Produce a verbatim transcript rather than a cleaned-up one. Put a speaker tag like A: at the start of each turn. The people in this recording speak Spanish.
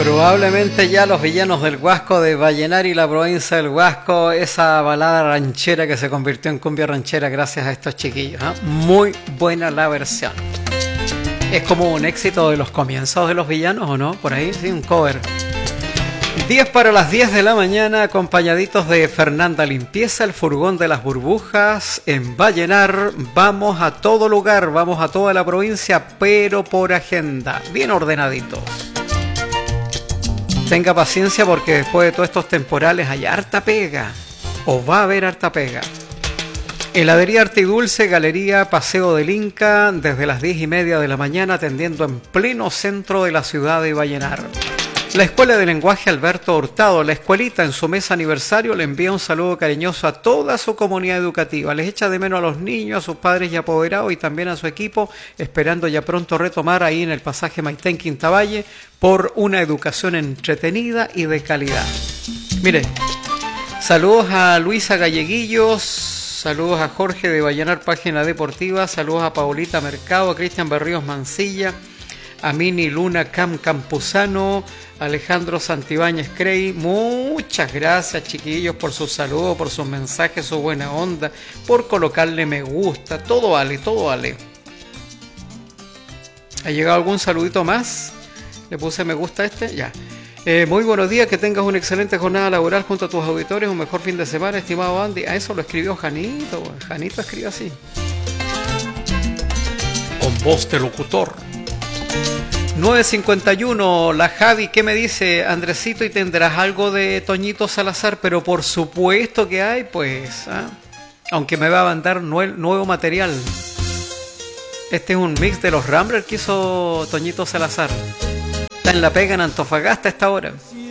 A: Probablemente ya los villanos del Huasco de Vallenar y la provincia del Huasco, esa balada ranchera que se convirtió en cumbia ranchera gracias a estos chiquillos, ¿eh? Muy buena la versión. Es como un éxito de los comienzos de los villanos, ¿o no? Por ahí, sí, un cover. diez para las diez de la mañana, acompañaditos de Fernanda Limpieza, el furgón de las burbujas, en Vallenar. Vamos a todo lugar, vamos a toda la provincia, pero por agenda, bien ordenaditos. Tenga paciencia porque después de todos estos temporales hay harta pega, o va a haber harta pega. Heladería Arte y Dulce, Galería Paseo del Inca, desde las diez y media de la mañana, atendiendo en pleno centro de la ciudad de Vallenar. La Escuela de Lenguaje Alberto Hurtado, la escuelita en su mes aniversario, le envía un saludo cariñoso a toda su comunidad educativa. Les echa de menos a los niños, a sus padres y apoderados y también a su equipo, esperando ya pronto retomar ahí en el pasaje Maitén Quintavalle por una educación entretenida y de calidad. Mire, saludos a Luisa Galleguillos, saludos a Jorge de Vallenar Página Deportiva, saludos a Paulita Mercado, a Cristian Berríos Mancilla, a Mini Luna Cam Campuzano, Alejandro Santibáñez Crey. Muchas gracias, chiquillos, por sus saludos, por sus mensajes, su buena onda, por colocarle me gusta. Todo vale, todo vale. ¿Ha llegado algún saludito más? Le puse me gusta a este, ya. Eh, muy buenos días, que tengas una excelente jornada laboral junto a tus auditores, un mejor fin de semana, estimado Andy. A eso lo escribió Janito, Janito escribió así. Con voz de locutor. nueve cincuenta y uno, la Javi, ¿qué me dice? Andresito, ¿y tendrás algo de Toñito Salazar? Pero por supuesto que hay, pues, ¿ah? Aunque me va a mandar nue- nuevo material. Este es un mix de los Ramblers que hizo Toñito Salazar. Está en la pega en Antofagasta a esta hora.